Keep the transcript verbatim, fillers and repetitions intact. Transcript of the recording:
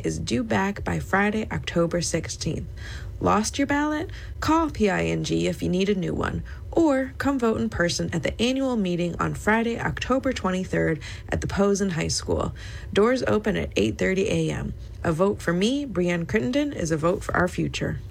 is due back by Friday, October sixteenth. Lost your ballot? Call P I N G if you need a new one, or come vote in person at the annual meeting on Friday, October twenty-third at the Posen High School. Doors open at eight thirty a.m. A vote for me, Brianne Crittenden, is a vote for our future.